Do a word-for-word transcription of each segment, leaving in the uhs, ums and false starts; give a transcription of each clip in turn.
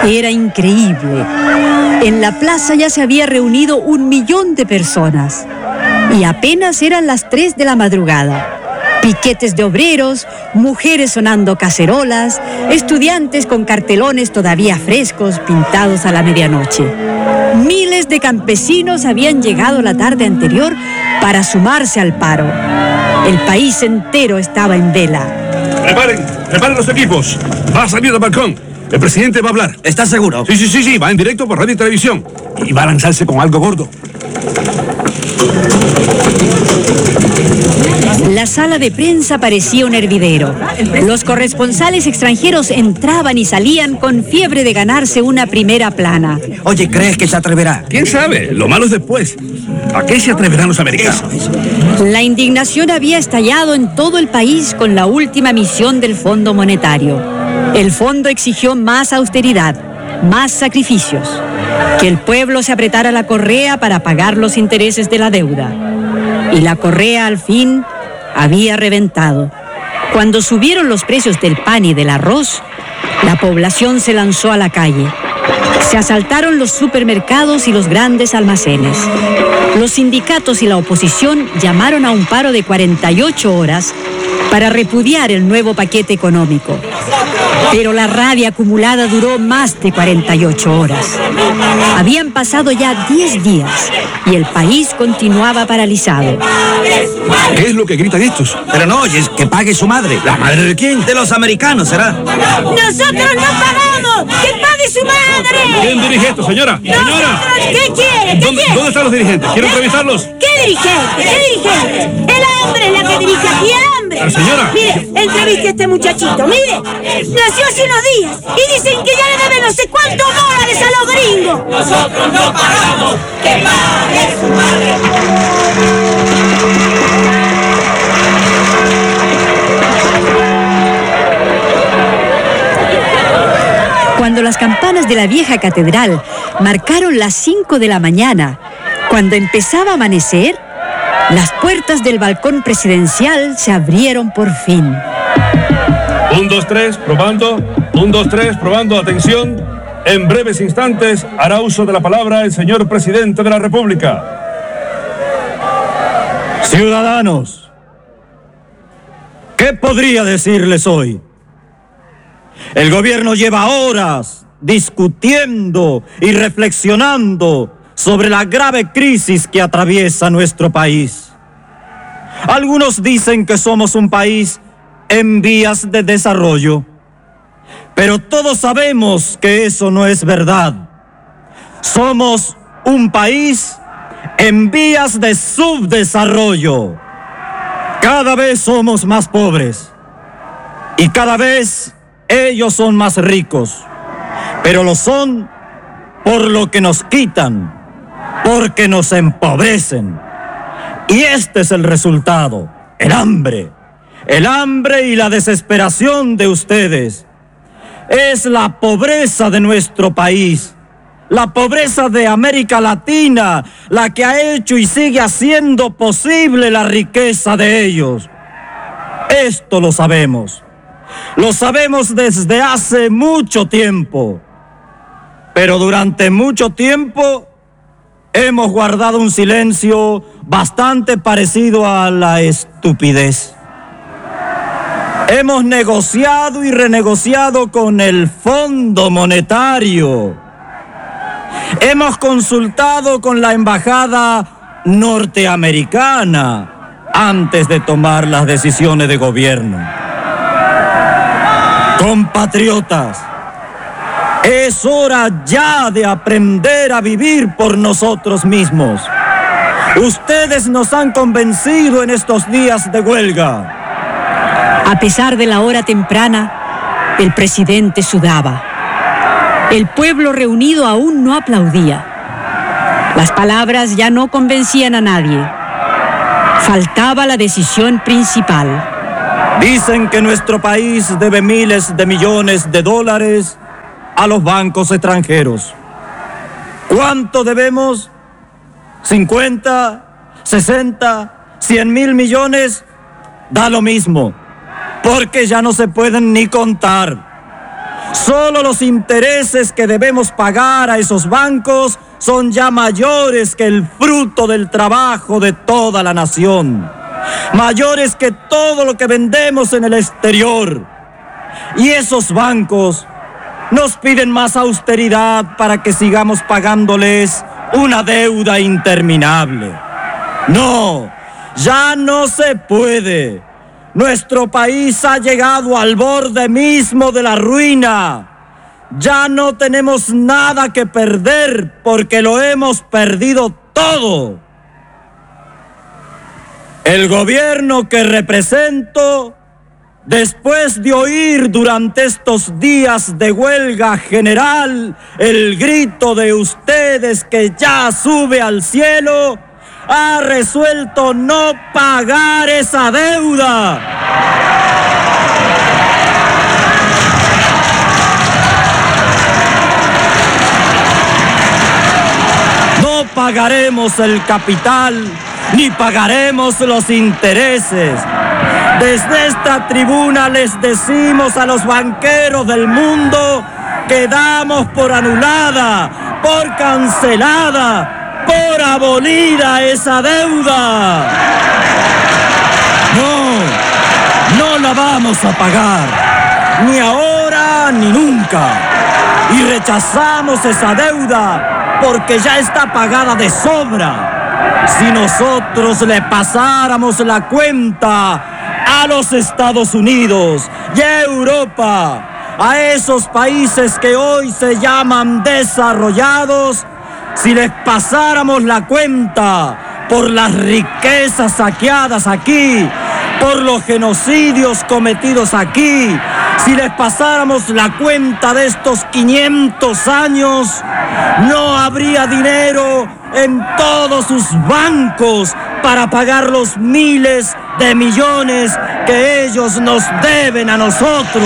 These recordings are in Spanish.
Era increíble. En la plaza ya se había reunido un millón de personas. Y apenas eran las tres de la madrugada. Piquetes de obreros, mujeres sonando cacerolas, estudiantes con cartelones todavía frescos pintados a la medianoche. Miles de campesinos habían llegado la tarde anterior para sumarse al paro. El país entero estaba en vela. Preparen, preparen los equipos. Va a salir del balcón. El presidente va a hablar. ¿Estás seguro? Sí, sí, sí, sí. Va en directo por radio y televisión. Y va a lanzarse con algo gordo. La sala de prensa parecía un hervidero. Los corresponsales extranjeros entraban y salían con fiebre de ganarse una primera plana. Oye, ¿crees que se atreverá? ¿Quién sabe? Lo malo es después. ¿A qué se atreverán los americanos? Eso, eso. La indignación había estallado en todo el país con la última misión del Fondo Monetario. El fondo exigió más austeridad, más sacrificios, que el pueblo se apretara la correa para pagar los intereses de la deuda. Y la correa al fin había reventado. Cuando subieron los precios del pan y del arroz, la población se lanzó a la calle. Se asaltaron los supermercados y los grandes almacenes. Los sindicatos y la oposición llamaron a un paro de cuarenta y ocho horas para repudiar el nuevo paquete económico. Pero la rabia acumulada duró más de cuarenta y ocho horas. Habían pasado ya diez días y el país continuaba paralizado. ¿Qué es lo que gritan estos? Pero no oyes, que pague su madre. ¿La madre de quién? De los americanos, ¿será? ¡Nosotros no pagamos! ¡Que pague su madre! ¿Quién dirige esto, señora? ¡Señora! ¿Qué quiere? ¿Qué ¿Dónde, quiere? ¿Dónde están los dirigentes? Quiero entrevistarlos. ¿Qué dirigente? ¿Qué dirigente? El hambre es la que dirige aquí, el hambre. Pero, señora. Mire, entreviste a este muchachito, mire. Nació hace unos días y dicen que ya le debe no sé cuántos dólares a los gringos. Nosotros no pagamos, que pague su madre. Cuando las campanas de la vieja catedral marcaron las cinco de la mañana, cuando empezaba a amanecer, las puertas del balcón presidencial se abrieron por fin. Un, dos, tres, probando. Un, dos, tres, probando. Atención. En breves instantes hará uso de la palabra el señor presidente de la República. Ciudadanos, ¿qué podría decirles hoy? El gobierno lleva horas discutiendo y reflexionando sobre la grave crisis que atraviesa nuestro país. Algunos dicen que somos un país en vías de desarrollo, pero todos sabemos que eso no es verdad. Somos un país en vías de subdesarrollo. Cada vez somos más pobres y cada vez ellos son más ricos, pero lo son por lo que nos quitan, porque nos empobrecen. Y este es el resultado, el hambre, el hambre y la desesperación de ustedes. Es la pobreza de nuestro país, la pobreza de América Latina, la que ha hecho y sigue haciendo posible la riqueza de ellos. Esto lo sabemos. Lo sabemos desde hace mucho tiempo, pero durante mucho tiempo hemos guardado un silencio bastante parecido a la estupidez. Hemos negociado y renegociado con el Fondo Monetario. Hemos consultado con la embajada norteamericana antes de tomar las decisiones de gobierno. Compatriotas, es hora ya de aprender a vivir por nosotros mismos. Ustedes nos han convencido en estos días de huelga. A pesar de la hora temprana, el presidente sudaba. El pueblo reunido aún no aplaudía. Las palabras ya no convencían a nadie. Faltaba la decisión principal. Dicen que nuestro país debe miles de millones de dólares a los bancos extranjeros. ¿Cuánto debemos? ¿cincuenta, sesenta, cien mil millones? Da lo mismo, porque ya no se pueden ni contar. Solo los intereses que debemos pagar a esos bancos son ya mayores que el fruto del trabajo de toda la nación, mayores que todo lo que vendemos en el exterior. Y esos bancos nos piden más austeridad para que sigamos pagándoles una deuda interminable. No, ya no se puede. Nuestro país ha llegado al borde mismo de la ruina. Ya no tenemos nada que perder porque lo hemos perdido todo. El gobierno que represento, después de oír durante estos días de huelga general el grito de ustedes que ya sube al cielo, ha resuelto no pagar esa deuda. No pagaremos el capital, ni pagaremos los intereses. Desde esta tribuna les decimos a los banqueros del mundo que damos por anulada, por cancelada, por abolida esa deuda. No, no la vamos a pagar, ni ahora ni nunca. Y rechazamos esa deuda porque ya está pagada de sobra. Si nosotros le pasáramos la cuenta a los Estados Unidos y a Europa, a esos países que hoy se llaman desarrollados, si les pasáramos la cuenta por las riquezas saqueadas aquí, por los genocidios cometidos aquí, si les pasáramos la cuenta de estos quinientos años, no habría dinero en todos sus bancos para pagar los miles de millones que ellos nos deben a nosotros.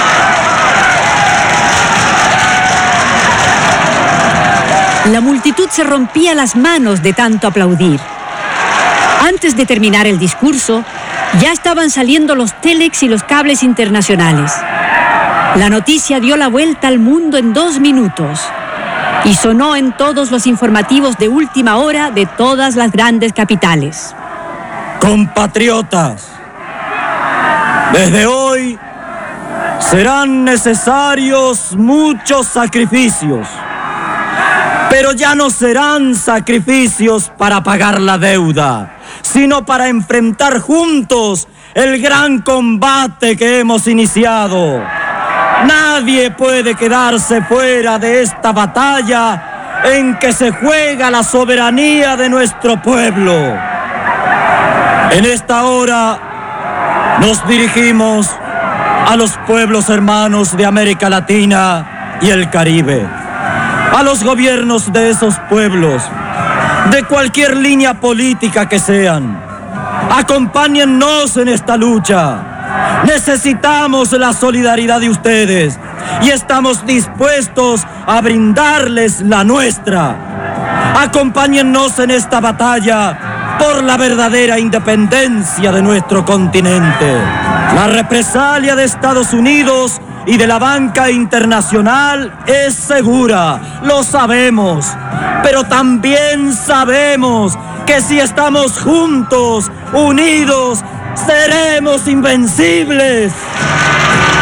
La multitud se rompía las manos de tanto aplaudir. Antes de terminar el discurso, ya estaban saliendo los télex y los cables internacionales. La noticia dio la vuelta al mundo en dos minutos y sonó en todos los informativos de última hora de todas las grandes capitales. Compatriotas, desde hoy serán necesarios muchos sacrificios. Pero ya no serán sacrificios para pagar la deuda, sino para enfrentar juntos el gran combate que hemos iniciado. Nadie puede quedarse fuera de esta batalla en que se juega la soberanía de nuestro pueblo. En esta hora nos dirigimos a los pueblos hermanos de América Latina y el Caribe, a los gobiernos de esos pueblos, de cualquier línea política que sean. Acompáñennos en esta lucha. Necesitamos la solidaridad de ustedes y estamos dispuestos a brindarles la nuestra. Acompáñennos en esta batalla por la verdadera independencia de nuestro continente. La represalia de Estados Unidos y de la banca internacional es segura, lo sabemos, pero también sabemos que si estamos juntos, unidos, seremos invencibles.